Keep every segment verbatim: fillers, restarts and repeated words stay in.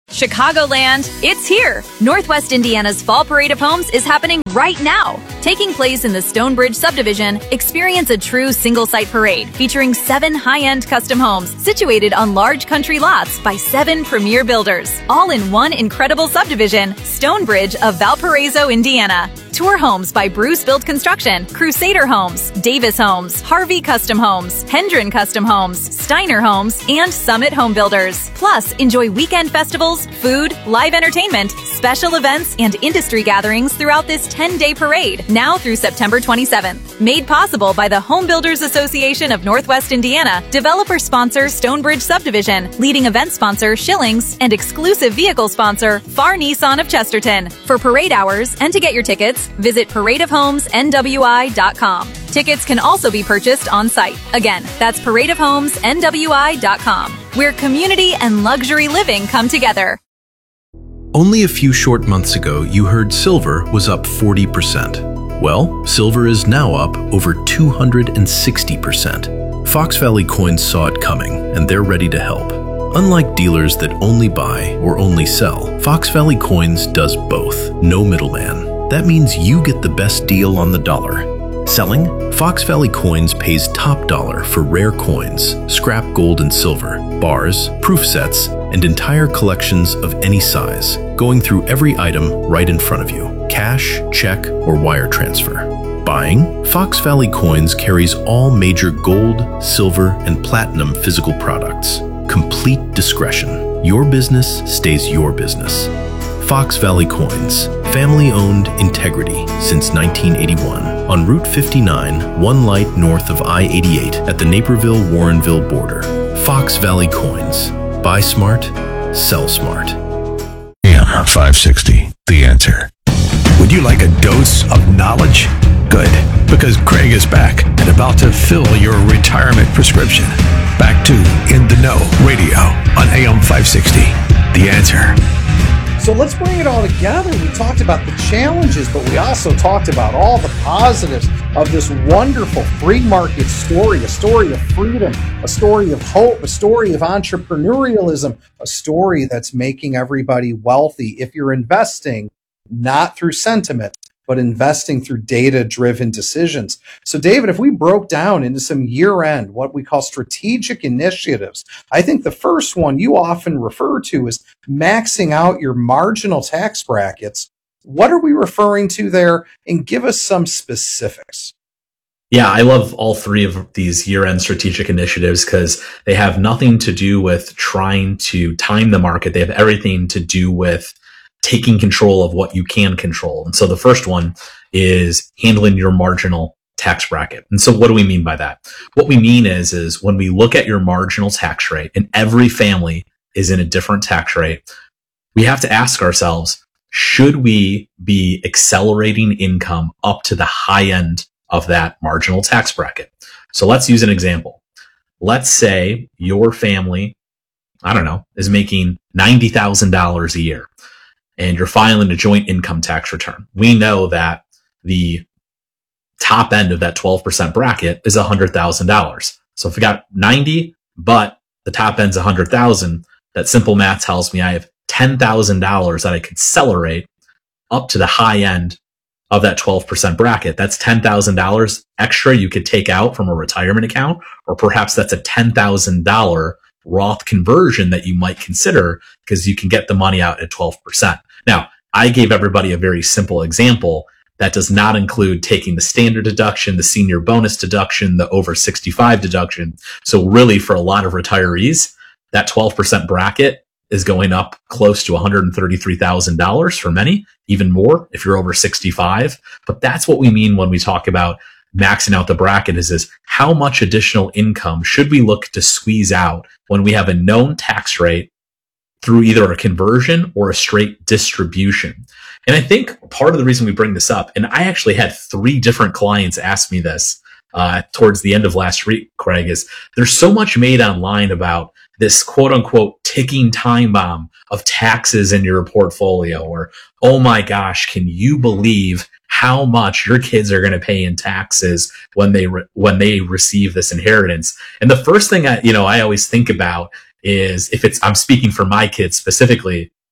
Chicagoland, it's here! Northwest Indiana's Fall Parade of Homes is happening right now. Taking place in the Stonebridge subdivision, experience a true single-site parade featuring seven high-end custom homes situated on large country lots by seven premier builders, all in one incredible subdivision, Stonebridge of Valparaiso, Indiana. Tour homes by Bruce Build Construction, Crusader Homes, Davis Homes, Harvey Custom Homes, Hendren Custom Homes, Steiner Homes, and Summit Home Builders. Plus, enjoy weekend festivals, food, live entertainment, special events, and industry gatherings throughout this ten-day parade, now through September twenty-seventh. Made possible by the Home Builders Association of Northwest Indiana, developer sponsor Stonebridge Subdivision, leading event sponsor Schillings, and exclusive vehicle sponsor Far Nissan of Chesterton. For parade hours and to get your tickets, visit parade of homes N W I dot com. Tickets can also be purchased on site. Again, that's parade of homes N W I dot com, where community and luxury living come together. Only a few short months ago, you heard silver was up forty percent. Well, silver is now up over two hundred sixty percent. Fox Valley Coins saw it coming, and they're ready to help. Unlike dealers that only buy or only sell, Fox Valley Coins does both. No middleman. That means you get the best deal on the dollar. Selling? Fox Valley Coins pays top dollar for rare coins, scrap gold and silver, bars, proof sets, and entire collections of any size, going through every item right in front of you. Cash, check, or wire transfer. Buying? Fox Valley Coins carries all major gold, silver, and platinum physical products. Complete discretion. Your business stays your business. Fox Valley Coins, family-owned integrity since nineteen eighty-one. On Route fifty-nine, one light north of I eighty-eight at the Naperville-Warrenville border. Fox Valley Coins. Buy smart, sell smart. A M five sixty, The Answer. Would you like a dose of knowledge? Good, because Craig is back and about to fill your retirement prescription. Back to In the Know Radio on A M five sixty, The Answer. So let's bring it all together. We talked about the challenges, but we also talked about all the positives of this wonderful free market story, a story of freedom, a story of hope, a story of entrepreneurialism, a story that's making everybody wealthy. If you're investing, not through sentiment, but investing through data-driven decisions. So, David, if we broke down into some year-end, what we call strategic initiatives, I think the first one you often refer to is maxing out your marginal tax brackets. What are we referring to there? And give us some specifics. Yeah, I love all three of these year-end strategic initiatives because they have nothing to do with trying to time the market. They have everything to do with taking control of what you can control. And so the first one is handling your marginal tax bracket. And so what do we mean by that? What we mean is, is when we look at your marginal tax rate, and every family is in a different tax rate, we have to ask ourselves, should we be accelerating income up to the high end of that marginal tax bracket? So let's use an example. Let's say your family, I don't know, is making ninety thousand dollars a year, and you're filing a joint income tax return. We know that the top end of that twelve percent bracket is one hundred thousand dollars. So if we got ninety, but the top end's one hundred thousand, that simple math tells me I have ten thousand dollars that I could accelerate up to the high end of that twelve percent bracket. That's ten thousand dollars extra you could take out from a retirement account, or perhaps that's a ten thousand dollars Roth conversion that you might consider because you can get the money out at twelve percent. Now, I gave everybody a very simple example that does not include taking the standard deduction, the senior bonus deduction, the over sixty-five deduction. So really, for a lot of retirees, that twelve percent bracket is going up close to one hundred thirty-three thousand dollars for many, even more if you're over sixty-five. But that's what we mean when we talk about maxing out the bracket is, is how much additional income should we look to squeeze out when we have a known tax rate through either a conversion or a straight distribution. And I think part of the reason we bring this up, and I actually had three different clients ask me this uh, towards the end of last week, Craig, is there's so much made online about this quote unquote ticking time bomb of taxes in your portfolio, or, oh my gosh, can you believe how much your kids are going to pay in taxes when they re- when they receive this inheritance? And the first thing I, you know, I always think about is, if it's, I'm speaking for my kids specifically,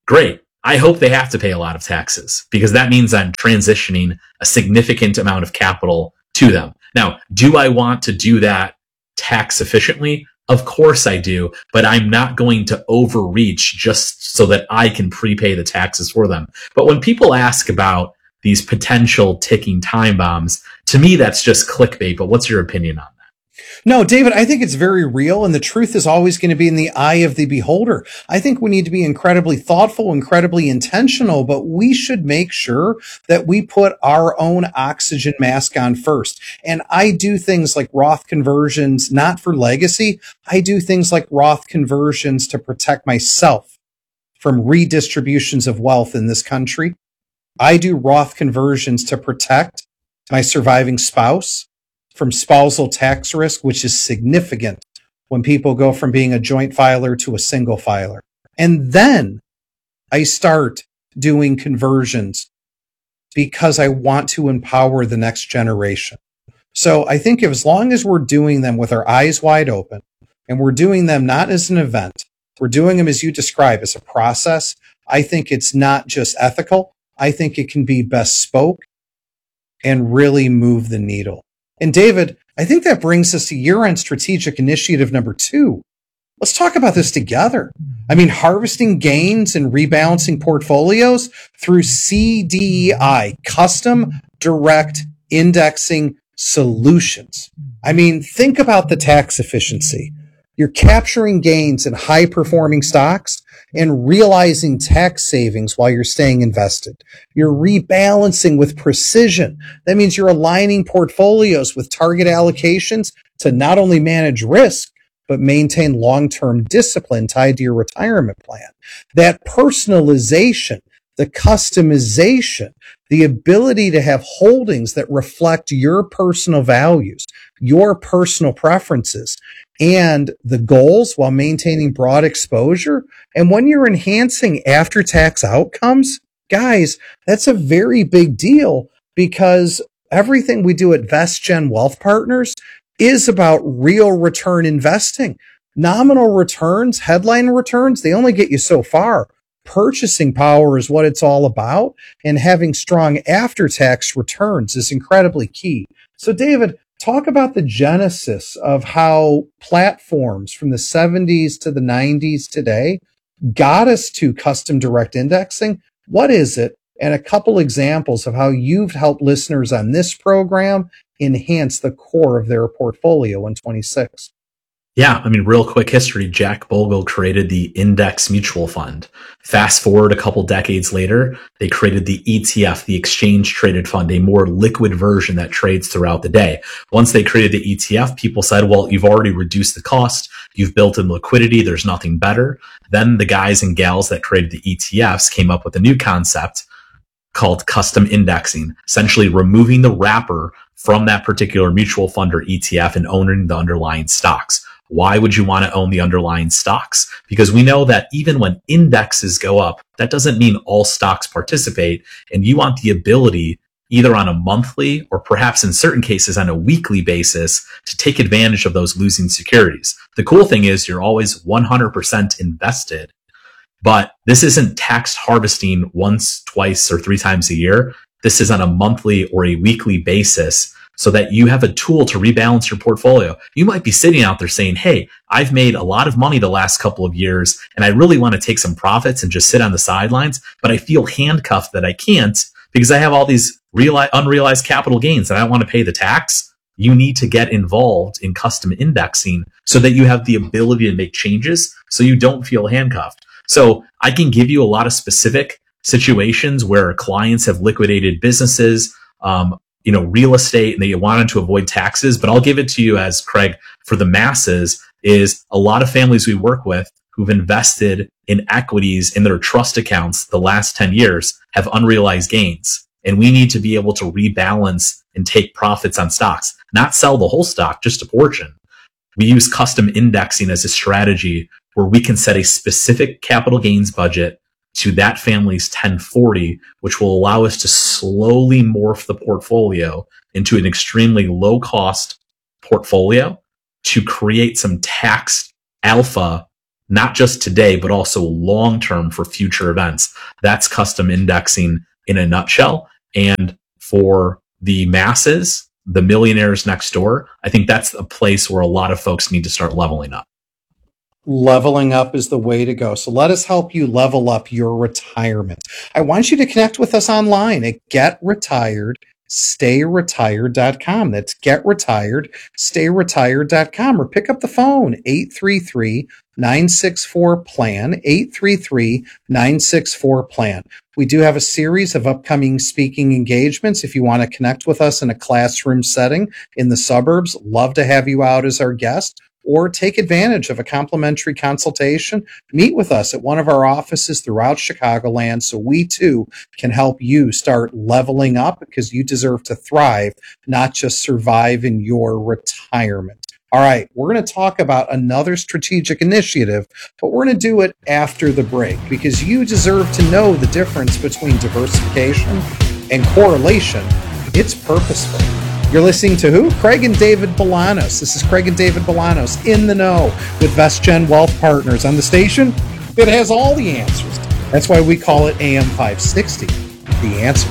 Great. I hope they have to pay a lot of taxes because that means I'm transitioning a significant amount of capital to them. Now, do I want to do that tax efficiently? Of course I do, but I'm not going to overreach just so that I can prepay the taxes for them. But when people ask about these potential ticking time bombs, to me, that's just clickbait. But what's your opinion on that? No, David, I think it's very real, and the truth is always going to be in the eye of the beholder. I think we need to be incredibly thoughtful, incredibly intentional, but we should make sure that we put our own oxygen mask on first. And I do things like Roth conversions, not for legacy. I do things like Roth conversions to protect myself from redistributions of wealth in this country. I do Roth conversions to protect my surviving spouse from spousal tax risk, which is significant when people go from being a joint filer to a single filer. And then I start doing conversions because I want to empower the next generation. So I think as long as we're doing them with our eyes wide open, and we're doing them not as an event, we're doing them as you describe, as a process, I think it's not just ethical. I think it can be bespoke and really move the needle. And David, I think that brings us to year-end strategic initiative number two. Let's talk about this together. I mean, harvesting gains and rebalancing portfolios through C D E I, custom direct indexing solutions. I mean, think about the tax efficiency. You're capturing gains in high-performing stocks and realizing tax savings while you're staying invested. You're rebalancing with precision. That means you're aligning portfolios with target allocations to not only manage risk, but maintain long-term discipline tied to your retirement plan. That personalization, the customization, the ability to have holdings that reflect your personal values, your personal preferences, and the goals while maintaining broad exposure. And when you're enhancing after-tax outcomes, guys, that's a very big deal because everything we do at VestGen Wealth Partners is about real return investing. Nominal returns, headline returns, they only get you so far. Purchasing power is what it's all about, and having strong after-tax returns is incredibly key. So, David, talk about the genesis of how platforms from the seventies to the nineties today got us to custom direct indexing. What is it? And a couple examples of how you've helped listeners on this program enhance the core of their portfolio in twenty-six. Yeah, I mean, real quick history. Jack Bogle created the Index Mutual Fund. Fast forward a couple decades later, they created the E T F, the Exchange Traded Fund, a more liquid version that trades throughout the day. Once they created the E T F, people said, well, you've already reduced the cost. You've built in liquidity. There's nothing better. Then the guys and gals that created the E T Fs came up with a new concept called custom indexing, essentially removing the wrapper from that particular mutual fund or E T F and owning the underlying stocks. Why would you want to own the underlying stocks? Because we know that even when indexes go up, that doesn't mean all stocks participate. And you want the ability, either on a monthly or perhaps in certain cases on a weekly basis, to take advantage of those losing securities. The cool thing is you're always one hundred percent invested, but this isn't tax harvesting once, twice, or three times a year. This is on a monthly or a weekly basis, so that you have a tool to rebalance your portfolio. You might be sitting out there saying, hey, I've made a lot of money the last couple of years, and I really want to take some profits and just sit on the sidelines, but I feel handcuffed that I can't because I have all these reali- unrealized capital gains and I don't want to pay the tax. You need to get involved in custom indexing so that you have the ability to make changes so you don't feel handcuffed. So I can give you a lot of specific situations where clients have liquidated businesses, um, you know, real estate, and they wanted to avoid taxes. But I'll give it to you as Craig, for the masses, is a lot of families we work with who've invested in equities in their trust accounts the last ten years have unrealized gains. And we need to be able to rebalance and take profits on stocks, not sell the whole stock, just a portion. We use custom indexing as a strategy where we can set a specific capital gains budget to that family's ten forty, which will allow us to slowly morph the portfolio into an extremely low cost portfolio to create some tax alpha not just today, but also long-term for future events. That's custom indexing in a nutshell. And for the masses, the millionaires next door, I think that's a place where a lot of folks need to start leveling up. Leveling up is the way to go. So let us help you level up your retirement. I want you to connect with us online at get retired stay retired dot com. That's get retired stay retired dot com, or pick up the phone, eight three three, nine six four, plan, eight three three, nine six four, plan. We do have a series of upcoming speaking engagements. If you want to connect with us in a classroom setting in the suburbs, love to have you out as our guest. Or take advantage of a complimentary consultation. Meet with us at one of our offices throughout Chicagoland so we too can help you start leveling up, because you deserve to thrive, not just survive in your retirement. All right, we're going to talk about another strategic initiative, but we're going to do it after the break, because you deserve to know the difference between diversification and correlation. It's purposeful. You're listening to who? Craig and David Bolanos. This is Craig and David Bolanos in the know with VestGen Wealth Partners on the station that has all the answers. That's why we call it A M five sixty, The Answer.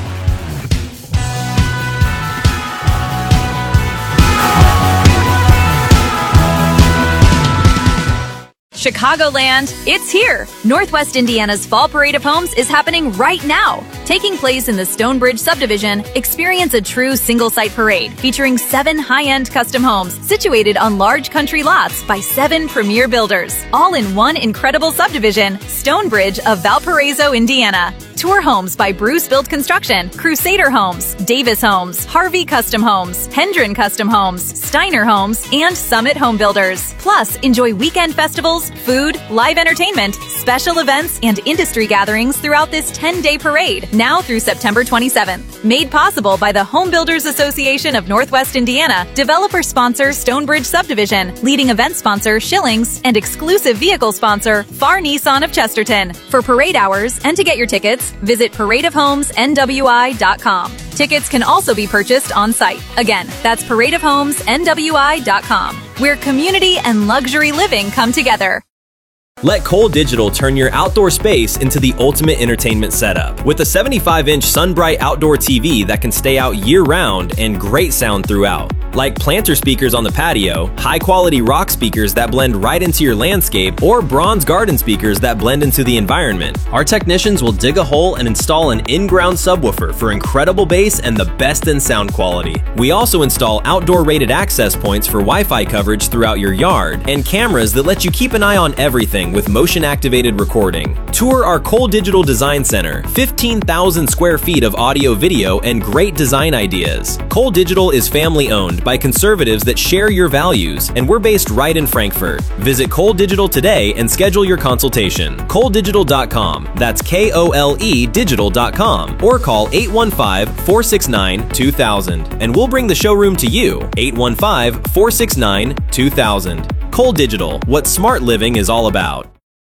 Chicagoland, it's here! Northwest Indiana's Fall Parade of Homes is happening right now. Taking place in the Stonebridge subdivision, experience a true single-site parade featuring seven high-end custom homes situated on large country lots by seven premier builders, all in one incredible subdivision, Stonebridge of Valparaiso, Indiana. Tour homes by Bruce Built Construction, Crusader Homes, Davis Homes, Harvey Custom Homes, Hendren Custom Homes, Steiner Homes, and Summit Home Builders. Plus, enjoy weekend festivals, food, live entertainment, special events, and industry gatherings throughout this ten-day parade, now through September twenty-seventh. Made possible by the Home Builders Association of Northwest Indiana, developer sponsor Stonebridge Subdivision, leading event sponsor Schillings, and exclusive vehicle sponsor Far Nissan of Chesterton. For parade hours and to get your tickets, visit parade of homes N W I dot com. Tickets can also be purchased on site. Again, that's parade of homes N W I dot com, where community and luxury living come together. Let Cole Digital turn your outdoor space into the ultimate entertainment setup. With a seventy-five inch SunBright outdoor T V that can stay out year-round and great sound throughout. Like planter speakers on the patio, high-quality rock speakers that blend right into your landscape, or bronze garden speakers that blend into the environment. Our technicians will dig a hole and install an in-ground subwoofer for incredible bass and the best in sound quality. We also install outdoor-rated access points for Wi-Fi coverage throughout your yard, and cameras that let you keep an eye on everything with motion-activated recording. Tour our Cole Digital Design Center, fifteen thousand square feet of audio, video, and great design ideas. Cole Digital is family-owned by conservatives that share your values, and we're based right in Frankfort. Visit Cole Digital today and schedule your consultation. Cole Digital dot com. That's K O L E digital dot com. Or call eight one five, four six nine, two thousand, and we'll bring the showroom to you. eight one five, four six nine, two thousand. Cole Digital, what smart living is all about.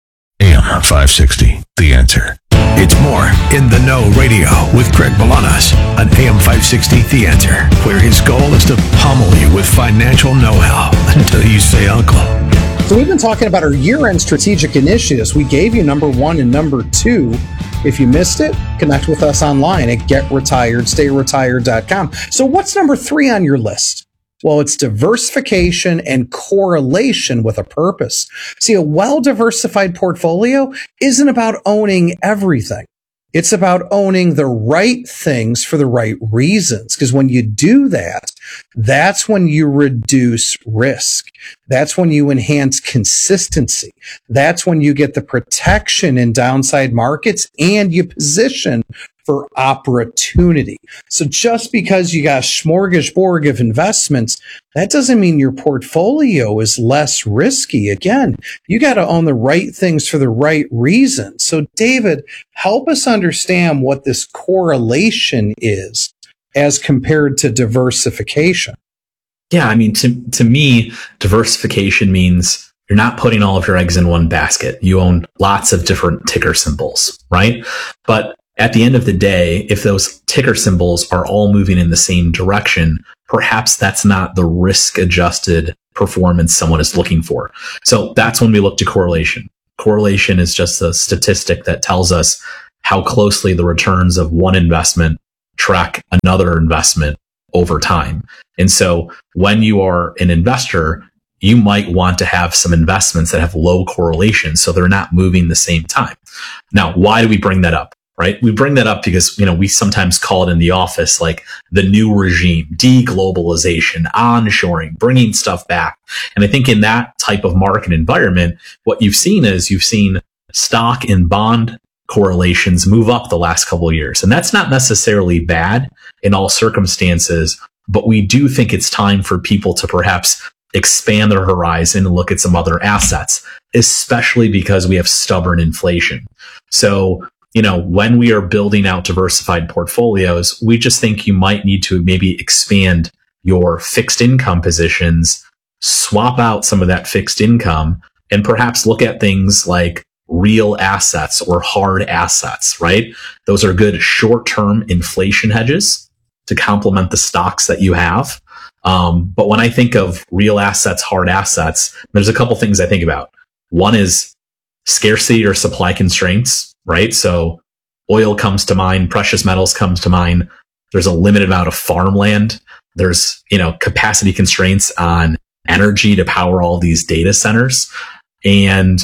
A M five sixty, The Answer. It's more In the Know Radio with Craig Bolanos on A M five sixty, The Answer, where his goal is to pummel you with financial know-how until you say uncle. So we've been talking about our year-end strategic initiatives. We gave you number one and number two. If you missed it, connect with us online at get retired stay retired dot com. So what's number three on your list? Well, it's diversification and correlation with a purpose. See, a well-diversified portfolio isn't about owning everything. It's about owning the right things for the right reasons. Because when you do that, that's when you reduce risk. That's when you enhance consistency. That's when you get the protection in downside markets and you position for opportunity. So just because you got a smorgasbord of investments, that doesn't mean your portfolio is less risky. Again, you got to own the right things for the right reasons. So David, help us understand what this correlation is as compared to diversification. Yeah, I mean, to to me, diversification means you're not putting all of your eggs in one basket. You own lots of different ticker symbols, right? But at the end of the day, if those ticker symbols are all moving in the same direction, perhaps that's not the risk-adjusted performance someone is looking for. So that's when we look to correlation. Correlation is just a statistic that tells us how closely the returns of one investment track another investment over time. And so when you are an investor, you might want to have some investments that have low correlation so they're not moving the same time. Now, why do we bring that up? Right? We bring that up because, you know, we sometimes call it in the office like the new regime, deglobalization, onshoring, bringing stuff back. And I think in that type of market environment, what you've seen is you've seen stock and bond correlations move up the last couple of years. And that's not necessarily bad in all circumstances, but we do think it's time for people to perhaps expand their horizon and look at some other assets, especially because we have stubborn inflation. So, you know, when we are building out diversified portfolios, we just think you might need to maybe expand your fixed income positions, swap out some of that fixed income, and perhaps look at things like real assets or hard assets, right? Those are good short-term inflation hedges to complement the stocks that you have. Um, but when I think of real assets, hard assets, there's a couple things I think about. One is scarcity or supply constraints, right? So oil comes to mind, precious metals comes to mind. There's a limited amount of farmland. There's, you know, capacity constraints on energy to power all these data centers. And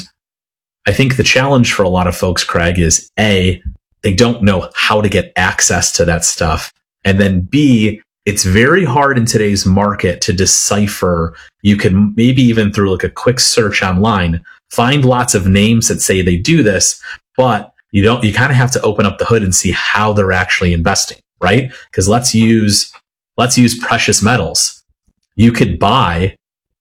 I think the challenge for a lot of folks, Craig, is A, they don't know how to get access to that stuff. And then B, it's very hard in today's market to decipher. You can maybe even through like a quick search online, find lots of names that say they do this, but you don't, you kind of have to open up the hood and see how they're actually investing, right? Because let's use, let's use precious metals. You could buy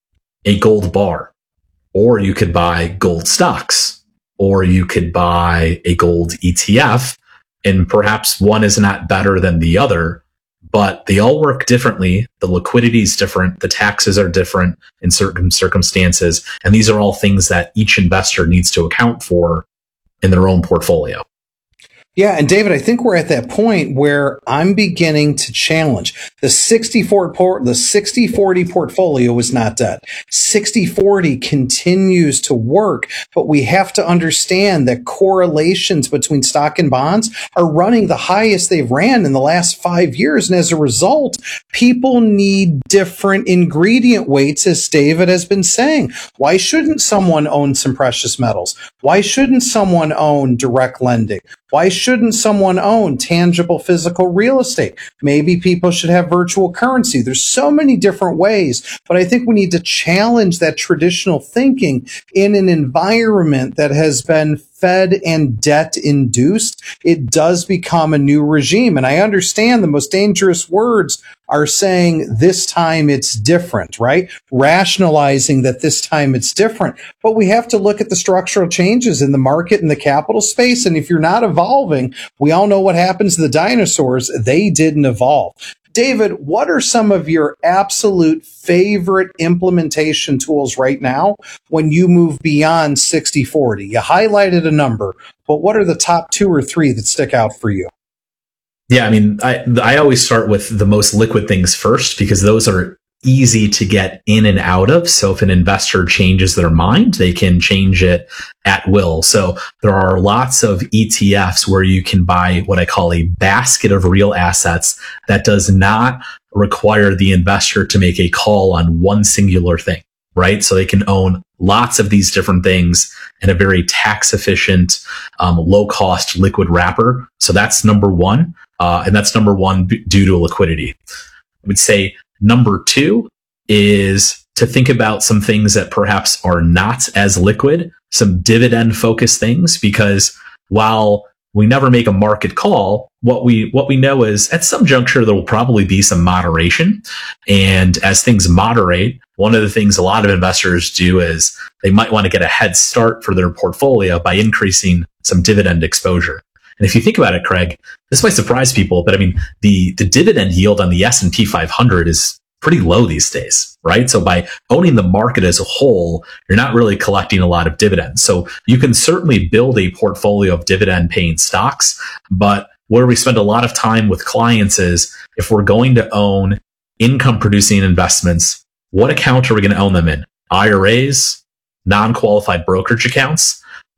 a gold bar, or you could buy gold stocks, or you could buy a gold E T F, and perhaps one is not better than the other, but they all work differently. The liquidity is different. The taxes are different in certain circumstances. And these are all things that each investor needs to account for in their own portfolio. Yeah, and David, I think we're at that point where I'm beginning to challenge. The sixty-four port, the sixty forty portfolio is not dead. sixty forty continues to work, but we have to understand that correlations between stock and bonds are running the highest they've ran in the last five years. And as a result, people need different ingredient weights, as David has been saying. Why shouldn't someone own some precious metals? Why shouldn't someone own direct lending? Why shouldn't someone own tangible physical real estate? Maybe people should have virtual currency. There's so many different ways, but I think we need to challenge that traditional thinking in an environment that has been fed and debt induced. It does become a new regime. And I understand the most dangerous words are saying this time it's different, right? Rationalizing that this time it's different. But we have to look at the structural changes in the market and the capital space. And if you're not evolving, we all know what happens to the dinosaurs. They didn't evolve. David, what are some of your absolute favorite implementation tools right now when you move beyond sixty forty? You highlighted a number, but what are the top two or three that stick out for you? Yeah, I mean, I I always start with the most liquid things first because those are easy to get in and out of. So if an investor changes their mind, they can change it at will. So there are lots of E T Fs where you can buy what I call a basket of real assets that does not require the investor to make a call on one singular thing, right? So they can own lots of these different things in a very tax efficient, um, low cost liquid wrapper. So that's number one. Uh, and that's number one b- due to liquidity. I would say number two is to think about some things that perhaps are not as liquid, some dividend focused things, because while we never make a market call, what we, what we know is at some juncture, there will probably be some moderation. And as things moderate, one of the things a lot of investors do is they might want to get a head start for their portfolio by increasing some dividend exposure. And if you think about it, Craig, this might surprise people, but I mean, the, the dividend yield on the S and P five hundred is pretty low these days, right? So by owning the market as a whole, you're not really collecting a lot of dividends. So you can certainly build a portfolio of dividend paying stocks, but where we spend a lot of time with clients is if we're going to own income producing investments, what account are we going to own them in? I R As, non-qualified brokerage accounts?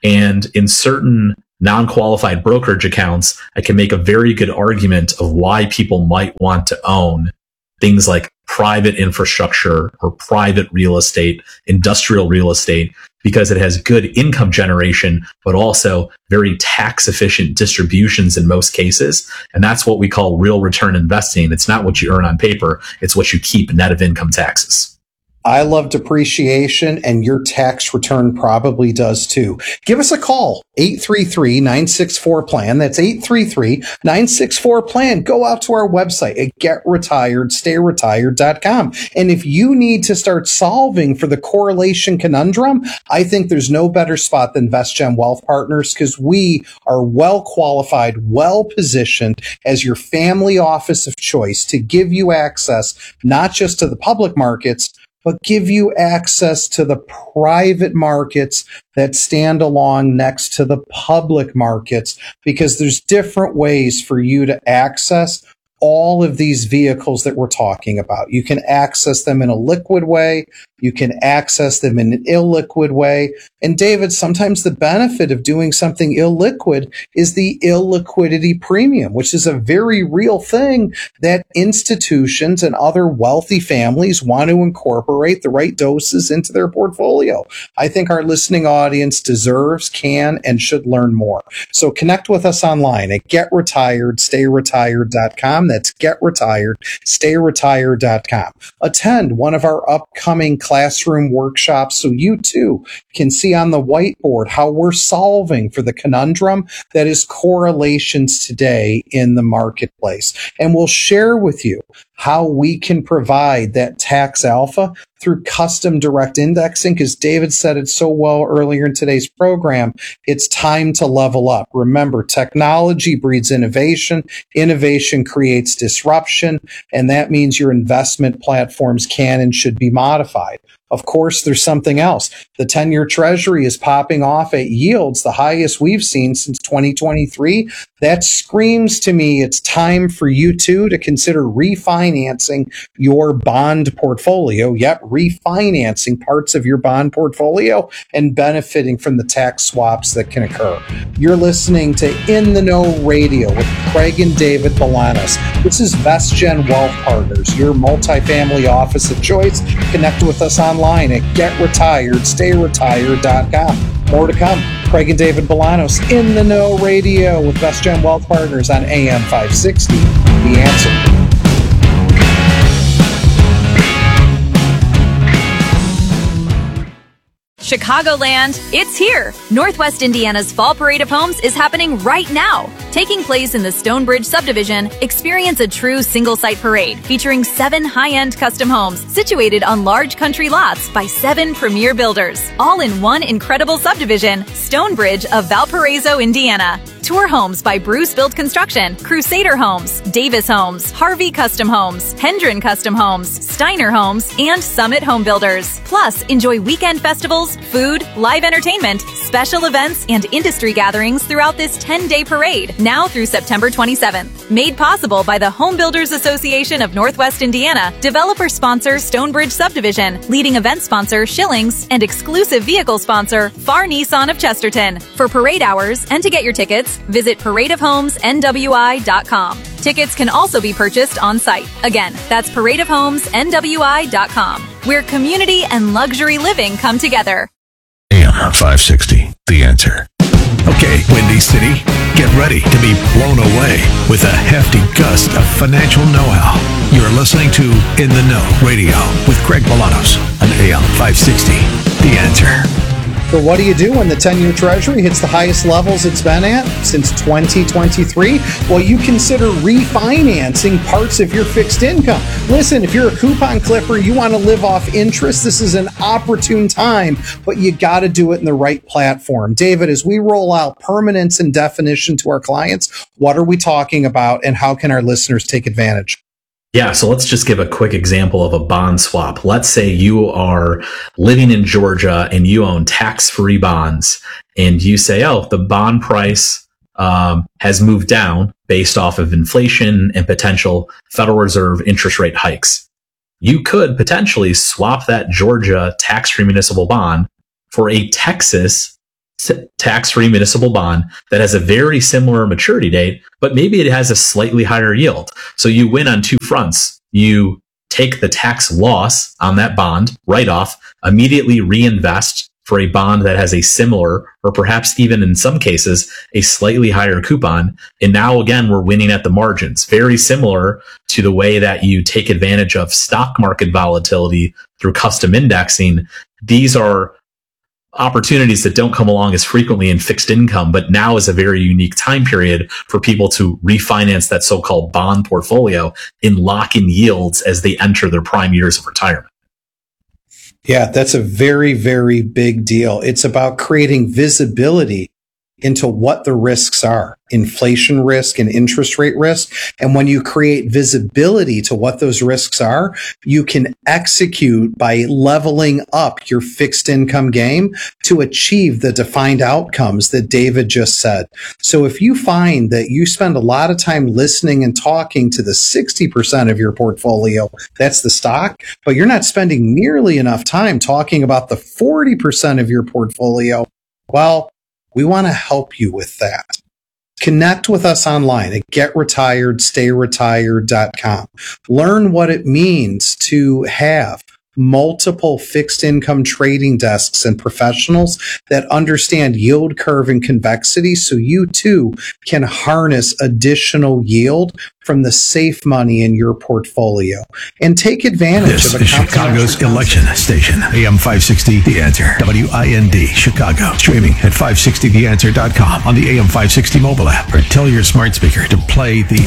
And in certain non-qualified brokerage accounts, I can make a very good argument of why people might want to own things like private infrastructure or private real estate, industrial real estate, because it has good income generation, but also very tax efficient distributions in most cases. And that's what we call real return investing. It's not what you earn on paper. It's what you keep net of income taxes. I love depreciation, and your tax return probably does too. Give us a call, eight three three, nine six four, P L A N. That's eight three three, nine six four, P L A N. Go out to our website at get retired stay retired dot com. And if you need to start solving for the correlation conundrum, I think there's no better spot than VestGen Wealth Partners, because we are well qualified, well positioned as your family office of choice to give you access not just to the public markets, but give you access to the private markets that stand along next to the public markets, because there's different ways for you to access all of these vehicles that we're talking about. You can access them in a liquid way. You can access them in an illiquid way. And David, sometimes the benefit of doing something illiquid is the illiquidity premium, which is a very real thing that institutions and other wealthy families want to incorporate the right doses into their portfolio. I think our listening audience deserves, can, and should learn more. So connect with us online at get retired stay retired dot com. That's get retired stay retired dot com. Attend one of our upcoming classroom workshops so you too can see on the whiteboard how we're solving for the conundrum that is correlations today in the marketplace. And we'll share with you how we can provide that tax alpha through custom direct indexing, because David said it so well earlier in today's program. It's time to level up. Remember, technology breeds innovation. Innovation creates disruption, and that means your investment platforms can and should be modified. Of course, there's something else. The ten-year Treasury is popping off at yields, the highest we've seen since twenty twenty-three. That screams to me it's time for you too to consider refinancing your bond portfolio. Yep, refinancing parts of your bond portfolio and benefiting from the tax swaps that can occur. You're listening to In the Know Radio with Craig and David Bolanos. This is VestGen Wealth Partners, your multifamily office of choice. Connect with us online at get retired stay retired dot com. More to come. Craig and David Bolanos, In the Know Radio with VestGen Wealth Partners on A M five sixty. The Answer. Chicagoland, it's here! Northwest Indiana's Fall Parade of Homes is happening right now. Taking place in the Stonebridge subdivision, experience a true single-site parade featuring seven high-end custom homes situated on large country lots by seven premier builders, all in one incredible subdivision, Stonebridge of Valparaiso, Indiana. Tour homes by Bruce Build Construction, Crusader Homes, Davis Homes, Harvey Custom Homes, Hendren Custom Homes, Steiner Homes, and Summit Home Builders. Plus, enjoy weekend festivals, food, live entertainment, special events, and industry gatherings throughout this ten-day parade, now through September twenty-seventh. Made possible by the Home Builders Association of Northwest Indiana, developer sponsor Stonebridge Subdivision, leading event sponsor Schillings, and exclusive vehicle sponsor Far Nissan of Chesterton. For parade hours and to get your tickets, visit parade of homes N W I dot com. Tickets can also be purchased on site. Again, that's parade of homes N W I dot com, where community and luxury living come together. A M five sixty, The Answer. Okay, Windy City, get ready to be blown away with a hefty gust of financial know-how. You're listening to In the Know Radio with Craig Bolanos on A M five sixty, The Answer. So what do you do when the ten-year Treasury hits the highest levels it's been at since twenty twenty-three? Well, you consider refinancing parts of your fixed income. Listen, if you're a coupon clipper, you want to live off interest, this is an opportune time, but you got to do it in the right platform. David, as we roll out permanence and definition to our clients, what are we talking about and how can our listeners take advantage? Yeah, so let's just give a quick example of a bond swap. Let's say you are living in Georgia and you own tax-free bonds, and you say, oh, the bond price um, has moved down based off of inflation and potential Federal Reserve interest rate hikes. You could potentially swap that Georgia tax-free municipal bond for a Texas tax-free municipal bond that has a very similar maturity date, but maybe it has a slightly higher yield. So you win on two fronts. You take the tax loss on that bond, write off, immediately reinvest for a bond that has a similar, or perhaps even in some cases, a slightly higher coupon. And now again, we're winning at the margins. Very similar to the way that you take advantage of stock market volatility through custom indexing. These are opportunities that don't come along as frequently in fixed income, but now is a very unique time period for people to refinance that so-called bond portfolio and lock in yields as they enter their prime years of retirement. Yeah, that's a very, very big deal. It's about creating visibility into what the risks are, inflation risk and interest rate risk. And when you create visibility to what those risks are, you can execute by leveling up your fixed income game to achieve the defined outcomes that David just said. So if you find that you spend a lot of time listening and talking to the sixty percent of your portfolio, that's the stock, but you're not spending nearly enough time talking about the forty percent of your portfolio, well, we want to help you with that. Connect with us online at get retired stay retired dot com. Learn what it means to have multiple fixed income trading desks and professionals that understand yield curve and convexity so you too can harness additional yield from the safe money in your portfolio and take advantage this of a is Chicago's election station, A M five sixty The Answer, W I N D, Chicago. Streaming at five sixty the answer dot com on the A M five sixty mobile app, or tell your smart speaker to play The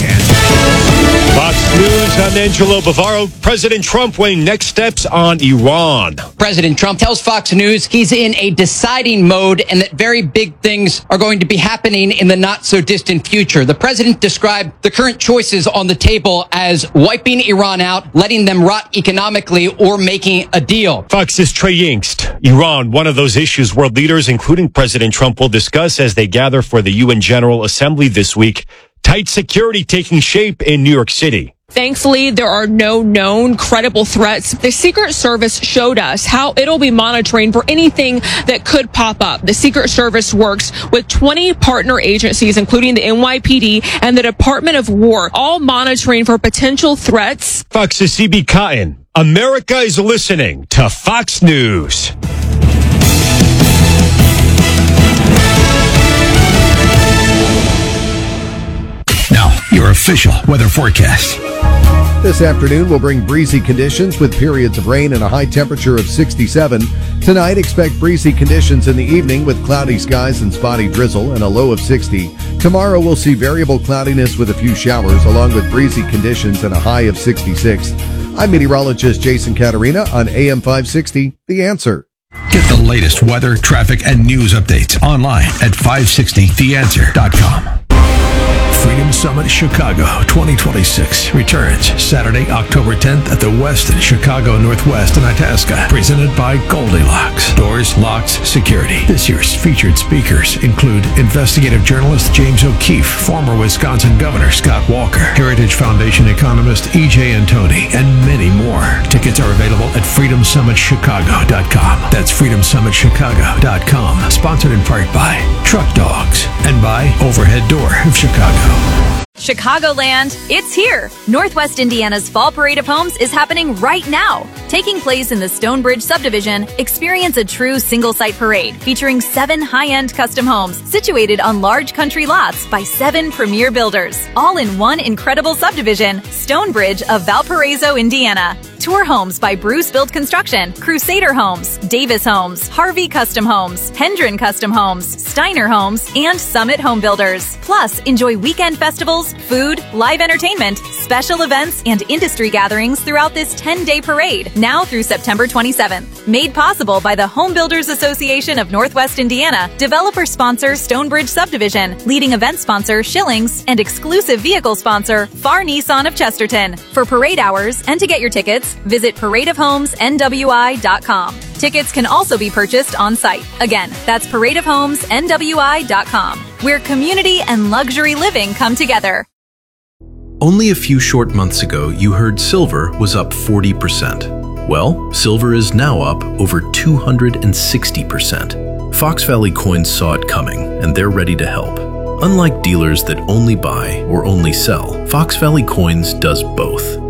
Answer. Fox News, I'm Angelo Bavaro. President Trump weighing next steps on Iran. President Trump tells Fox News he's in a deciding mode and that very big things are going to be happening in the not so distant future. The president described the current choices on the table as wiping Iran out, letting them rot economically, or making a deal. Fox's Trey Yingst. Iran, one of those issues world leaders, including President Trump, will discuss as they gather for the U N General Assembly this week. Tight security taking shape in New York City. Thankfully, there are no known credible threats. The Secret Service showed us how it'll be monitoring for anything that could pop up. The Secret Service works with twenty partner agencies, including the N Y P D and the Department of War, all monitoring for potential threats. Fox's C B Cotton. America is listening to Fox News. Now, your official weather forecast. This afternoon will bring breezy conditions with periods of rain and a high temperature of sixty-seven. Tonight, expect breezy conditions in the evening with cloudy skies and spotty drizzle and a low of sixty. Tomorrow, we'll see variable cloudiness with a few showers along with breezy conditions and a high of sixty-six. I'm meteorologist Jason Caterina on A M five sixty, The Answer. Get the latest weather, traffic, and news updates online at five sixty the answer dot com. Freedom Summit Chicago twenty twenty-six returns Saturday, October tenth at the Westin Chicago Northwest in Itasca, presented by Goldilocks. Doors, locks, security. This year's featured speakers include investigative journalist James O'Keefe, former Wisconsin Governor Scott Walker, Heritage Foundation economist E J Antoni, and many more. Tickets are available at freedom summit chicago dot com. That's freedom summit chicago dot com. Sponsored in part by Truck Dogs and by Overhead Door of Chicago. Chicagoland, it's here! Northwest Indiana's Fall Parade of Homes is happening right now. Taking place in the Stonebridge subdivision, experience a true single-site parade featuring seven high-end custom homes situated on large country lots by seven premier builders, all in one incredible subdivision, Stonebridge of Valparaiso, Indiana. Tour homes by Bruce Build Construction, Crusader Homes, Davis Homes, Harvey Custom Homes, Hendren Custom Homes, Steiner Homes, and Summit Home Builders. Plus, enjoy weekend festivals, food, live entertainment, special events, and industry gatherings throughout this ten-day parade, now through September twenty-seventh. Made possible by the Home Builders Association of Northwest Indiana, developer sponsor Stonebridge Subdivision, leading event sponsor Schillings, and exclusive vehicle sponsor Far Nissan of Chesterton. For parade hours and to get your tickets, visit parade of homes N W I dot com. Tickets can also be purchased on site. Again, that's parade of homes N W I dot com, where community and luxury living come together. Only a few short months ago, you heard silver was up forty percent. Well, silver is now up over two hundred sixty percent. Fox Valley Coins saw it coming, and they're ready to help. Unlike dealers that only buy or only sell, Fox Valley Coins does both.